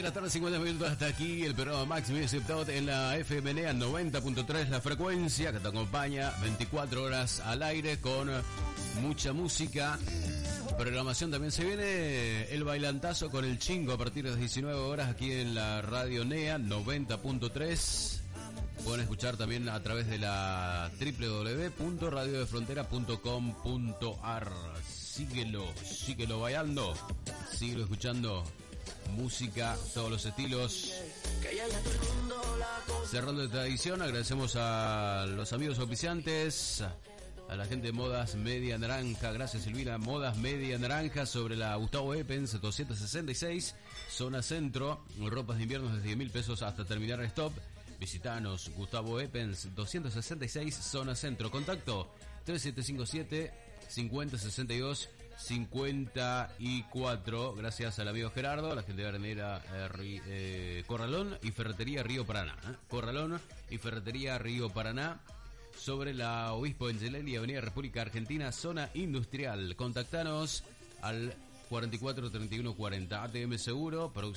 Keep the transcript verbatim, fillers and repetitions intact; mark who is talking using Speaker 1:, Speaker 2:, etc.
Speaker 1: de la tarde, cincuenta minutos hasta aquí. El programa Max Music Top en la F M N A noventa punto tres, la frecuencia que te acompaña veinticuatro horas al aire con mucha música. Programación también se viene el bailantazo con el Chingo a partir de las diecinueve horas aquí en la radio N E A noventa punto tres. Pueden escuchar también a través de la doble u doble u doble u punto radio de frontera punto com punto a r. Síguelo, síguelo bailando, síguelo escuchando música, todos los estilos. Cerrando esta edición, agradecemos a los amigos oficiantes, a la gente de Modas Media Naranja. Gracias, Silvina. Modas Media Naranja sobre la Gustavo Eppens doscientos sesenta y seis, zona centro. Ropas de invierno desde diez mil pesos hasta terminar el stop. Visitanos, Gustavo Eppens doscientos sesenta y seis, zona centro. Contacto tres siete cinco siete, cincuenta sesenta y dos, cincuenta y cuatro. Gracias al amigo Gerardo, a la gente de Arenera, eh, eh, Corralón y Ferretería Río Paraná. ¿eh? Corralón y Ferretería Río Paraná. Sobre la Obispo Angelelli, Avenida República Argentina, zona industrial. Contactanos al cuarenta y cuatro treinta y uno cuarenta. A T M Seguro, producción.